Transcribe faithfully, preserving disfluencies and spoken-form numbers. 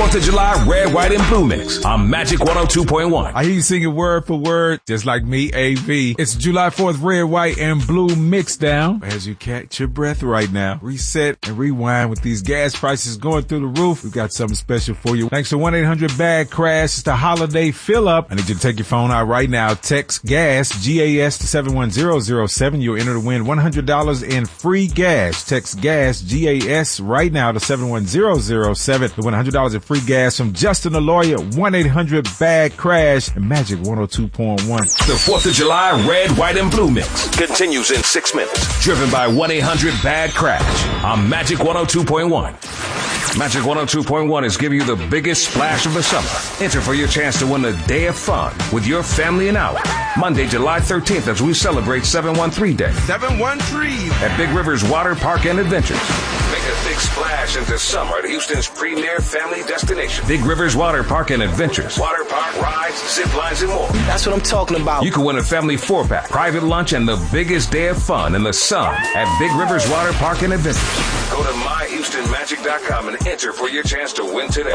fourth of July Red, White, and Blue Mix on Magic one oh two point one. I hear you singing word for word, just like me, A V. It's July fourth Red, White, and Blue Mix down. As you catch your breath right now, reset and rewind with these gas prices going through the roof. We've got something special for you. Thanks to one eight hundred bag crash. It's the holiday fill up. I need you to take your phone out right now. Text GAS, G A S to seven one zero zero seven. You'll enter to win one hundred dollars in free gas. Text GAS, G A S right now to seven one zero zero seven. To win one hundred dollars in free gas from Justin the Lawyer, one eight hundred bag crash, and Magic one oh two point one. The fourth of July Red, White, and Blue Mix continues in six minutes. Driven by one eight hundred bag crash on Magic one oh two point one. Magic one oh two point one is giving you the biggest splash of the summer. Enter for your chance to win a day of fun with your family and out. Monday, July thirteenth, as we celebrate seven one three Day. seven one three At Big Rivers Water Park and Adventures. Make a big splash into summer at Houston's premier family destination. Big Rivers Water Park and Adventures. Water park, rides, zip lines, and more. That's what I'm talking about. You can win a family four-pack, private lunch, and the biggest day of fun in the sun at Big Rivers Water Park and Adventures. Go to my houston magic dot com and enter for your chance to win today.